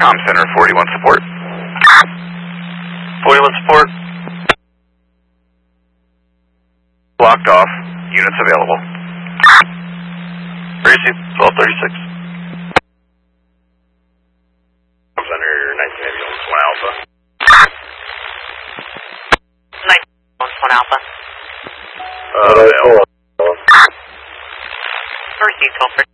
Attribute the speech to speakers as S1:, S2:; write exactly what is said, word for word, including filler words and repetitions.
S1: Com Center forty-one support.
S2: forty-one support.
S1: Blocked off. Units available.
S2: Receive twelve thirty-six.
S1: Com Center nineteen eighty-one one Alpha.
S3: nineteen eighty-one one Alpha.
S1: Uh, available.
S3: Receive twelve thirty-six.